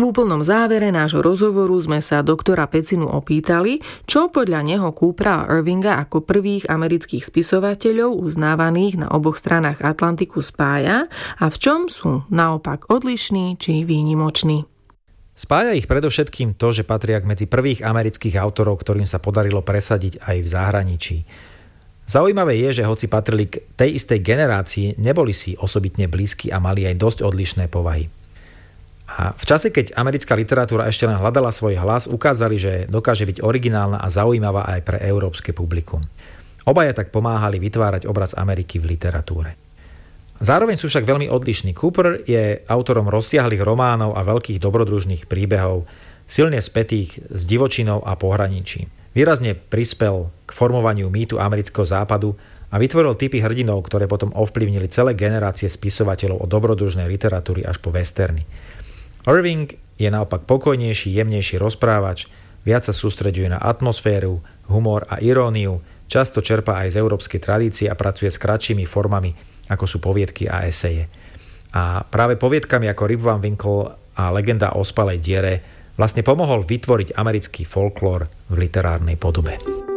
V úplnom závere nášho rozhovoru sme sa doktora Pecinu opýtali, čo podľa neho Coopera a Irvinga ako prvých amerických spisovateľov uznávaných na oboch stranách Atlantiku spája a v čom sú naopak odlišní či výnimoční. Spája ich predovšetkým to, že patria medzi prvých amerických autorov, ktorým sa podarilo presadiť aj v zahraničí. Zaujímavé je, že hoci patrili k tej istej generácii, neboli si osobitne blízki a mali aj dosť odlišné povahy. A v čase, keď americká literatúra ešte len hľadala svoj hlas, ukázali, že dokáže byť originálna a zaujímavá aj pre európske publikum. Obaja tak pomáhali vytvárať obraz Ameriky v literatúre. Zároveň sú však veľmi odlišní. Cooper je autorom rozsiahlych románov a veľkých dobrodružných príbehov, silne spätých s divočinou a pohraničím. Výrazne prispel k formovaniu mýtu amerického západu a vytvoril typy hrdinov, ktoré potom ovplyvnili celé generácie spisovateľov od dobrodružnej literatúry až po westerny. Irving je naopak pokojnejší, jemnejší rozprávač, viac sa sústreďuje na atmosféru, humor a iróniu, často čerpá aj z európskej tradície a pracuje s kratšími formami, ako sú poviedky a eseje. A práve poviedkami ako Rip Van Winkle a Legenda o ospalej diere vlastne pomohol vytvoriť americký folklór v literárnej podobe.